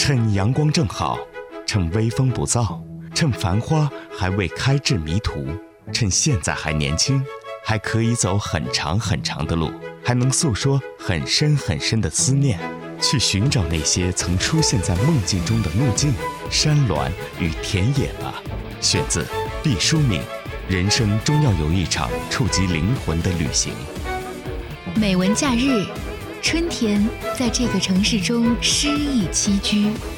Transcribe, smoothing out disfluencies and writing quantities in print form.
趁阳光正好，趁微风不燥，趁繁花还未开至迷途，趁现在还年轻，还可以走很长很长的路，还能诉说很深很深的思念，去寻找那些曾出现在梦境中的路径、山峦与田野吧。选自毕淑敏，人生终要有一场触及灵魂的旅行。 美文假日，春天在这个城市中诗意栖居。